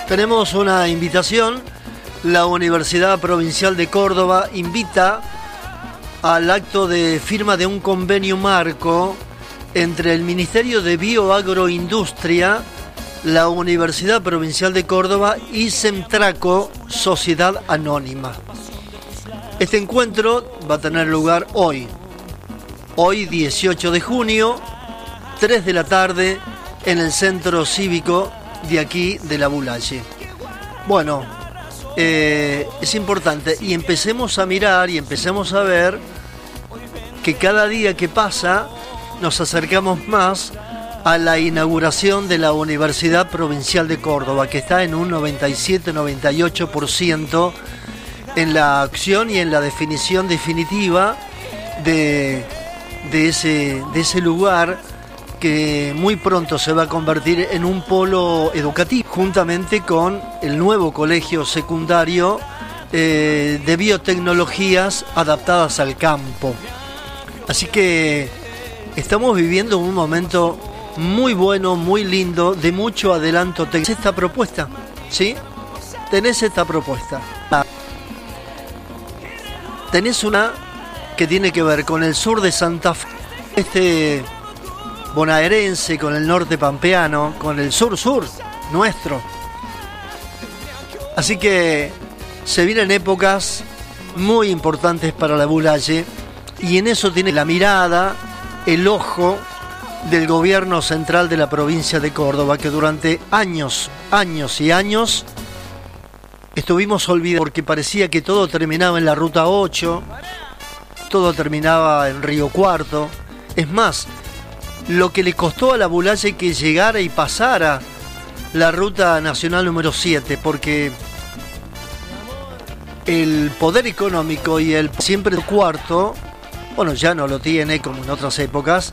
Tenemos una invitación. La Universidad Provincial de Córdoba invita al acto de firma de un convenio marco entre el Ministerio de Bioagroindustria, la Universidad Provincial de Córdoba y Semtraco, Sociedad Anónima. Este encuentro va a tener lugar hoy 18 de junio, 3 de la tarde, en el Centro Cívico de aquí de La Bulaye. Bueno, es importante y empecemos a mirar y empecemos a ver que cada día que pasa nos acercamos más a la inauguración de la Universidad Provincial de Córdoba, que está en un 97-98% en la acción y en la definición definitiva de ese lugar que muy pronto se va a convertir en un polo educativo, juntamente con el nuevo colegio secundario de biotecnologías adaptadas al campo. Así que estamos viviendo un momento muy bueno, muy lindo, de mucho adelanto. ¿Tenés esta propuesta? ¿Sí? Tenés esta propuesta. Tenés una que tiene que ver con el sur de Santa Fe, bonaerense, con el norte pampeano, con el sur nuestro. Así que se vienen épocas muy importantes para la Bulaye, y en eso tiene la mirada, el ojo del gobierno central de la provincia de Córdoba, que durante años y años estuvimos olvidados, porque parecía que todo terminaba en la Ruta 8, todo terminaba en Río Cuarto. Es más, lo que le costó a la Bulaye que llegara y pasara la Ruta Nacional número 7, porque el poder económico y el siempre cuarto, bueno, ya no lo tiene como en otras épocas,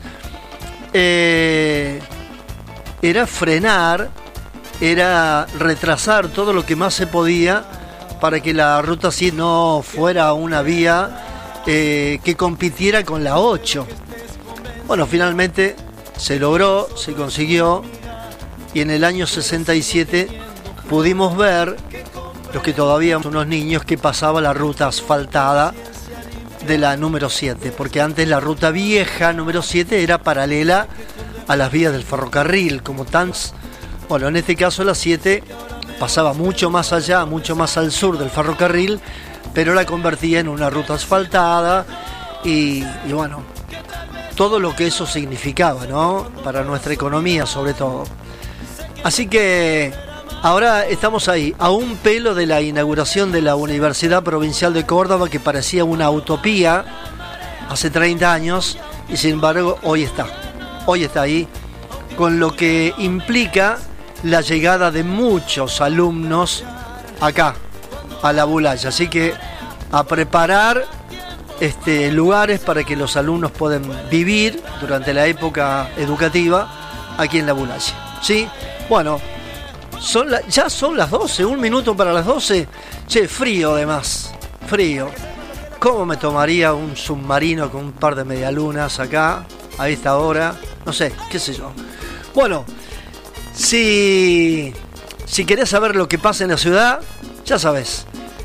era frenar, era retrasar todo lo que más se podía para que la Ruta 7 no fuera una vía que compitiera con la 8. Bueno, finalmente se logró, se consiguió, y en el año 67 pudimos ver, los que todavía somos unos niños, que pasaba la ruta asfaltada de la número 7, porque antes la ruta vieja número 7 era paralela a las vías del ferrocarril, como tantos. Bueno, en este caso la 7 pasaba mucho más allá, mucho más al sur del ferrocarril, pero la convertía en una ruta asfaltada y bueno, todo lo que eso significaba, ¿no? Para nuestra economía, sobre todo. Así que ahora estamos ahí, a un pelo de la inauguración de la Universidad Provincial de Córdoba, que parecía una utopía hace 30 años, y sin embargo hoy está ahí, con lo que implica la llegada de muchos alumnos acá, a la Bulaye. Así que a preparar lugares para que los alumnos puedan vivir durante la época educativa aquí en la Bulaye. ¿Sí? Bueno, ya son las 12, 1 minuto para las 12. Che, frío además, frío. ¿Cómo me tomaría un submarino con un par de medialunas acá, a esta hora? No sé, qué sé yo. Bueno, si querés saber lo que pasa en la ciudad, ya sabes,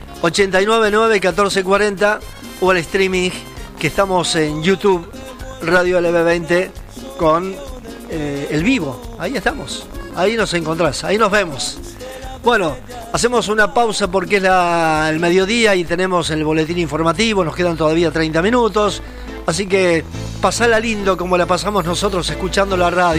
899-1440 o el streaming, que estamos en YouTube, Radio LB20, con el vivo. Ahí estamos, ahí nos encontrás, ahí nos vemos. Bueno, hacemos una pausa porque es el mediodía y tenemos el boletín informativo, nos quedan todavía 30 minutos, así que pasala lindo como la pasamos nosotros escuchando la radio.